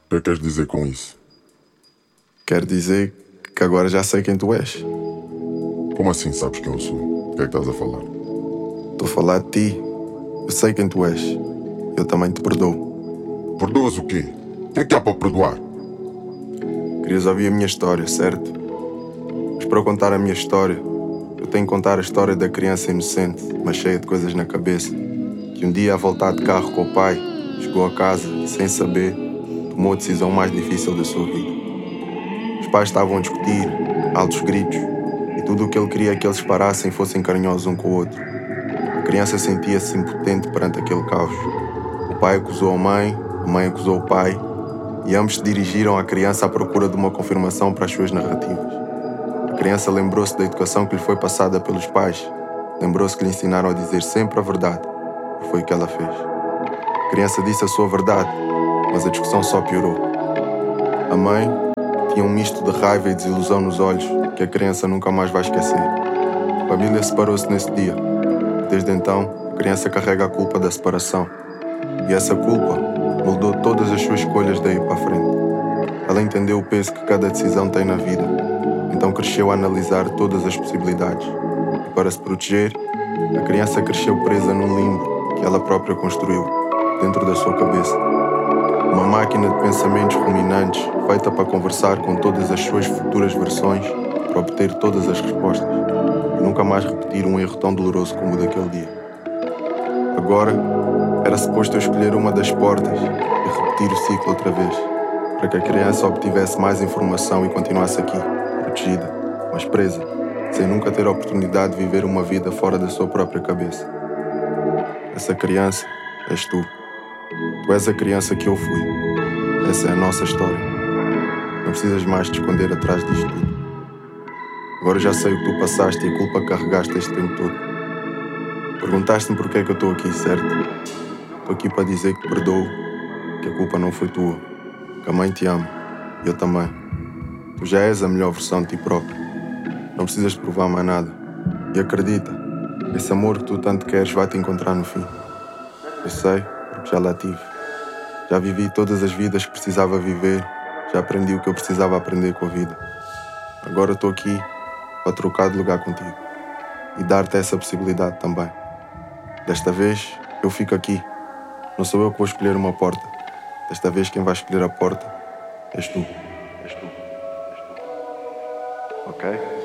que queres dizer com isso? Quero dizer que agora já sei quem tu és. Como assim sabes quem eu sou? O que é que estás a falar? Estou a falar de ti. Eu sei quem tu és. Eu também te perdoo. Perdoas o quê? O que é que há para perdoar? Querias ouvir a minha história, certo? Mas para eu contar a minha história, eu tenho que contar a história da criança inocente, mas cheia de coisas na cabeça, que um dia, a voltar de carro com o pai, chegou a casa e, sem saber, tomou a decisão mais difícil da sua vida. Os pais estavam a discutir, altos gritos, e tudo o que ele queria é que eles parassem e fossem carinhosos um com o outro. A criança sentia-se impotente perante aquele caos. O pai acusou a mãe acusou o pai, e ambos se dirigiram à criança à procura de uma confirmação para as suas narrativas. A criança lembrou-se da educação que lhe foi passada pelos pais, lembrou-se que lhe ensinaram a dizer sempre a verdade, e foi o que ela fez. A criança disse a sua verdade, mas a discussão só piorou. A mãe tinha um misto de raiva e desilusão nos olhos que a criança nunca mais vai esquecer. A família separou-se nesse dia. Desde então, a criança carrega a culpa da separação. E essa culpa moldou todas as suas escolhas daí para a frente. Ela entendeu o peso que cada decisão tem na vida. Então cresceu a analisar todas as possibilidades. E para se proteger, a criança cresceu presa num limbo que ela própria construiu, dentro da sua cabeça. Uma máquina de pensamentos ruminantes, feita para conversar com todas as suas futuras versões, para obter todas as respostas, e nunca mais repetir um erro tão doloroso como o daquele dia. Agora, era suposto eu escolher uma das portas e repetir o ciclo outra vez, para que a criança obtivesse mais informação e continuasse aqui, protegida, mas presa, sem nunca ter a oportunidade de viver uma vida fora da sua própria cabeça. Essa criança és tu. Tu és a criança que eu fui. Essa é a nossa história. Não precisas mais te esconder atrás disto tudo. Agora já sei o que tu passaste e a culpa que carregaste este tempo todo. Perguntaste-me porque é que eu estou aqui, certo? Estou aqui para dizer que perdoo, que a culpa não foi tua, que a mãe te ama, e eu também. Tu já és a melhor versão de ti próprio. Não precisas provar mais nada. E acredita, esse amor que tu tanto queres vai te encontrar no fim. Eu sei, porque já lá tive. Já vivi todas as vidas que precisava viver, já aprendi o que eu precisava aprender com a vida. Agora estou aqui para trocar de lugar contigo e dar-te essa possibilidade também. Desta vez, eu fico aqui. Não sou eu que vou escolher uma porta. Desta vez, quem vai escolher a porta és tu. És tu. És tu. Ok?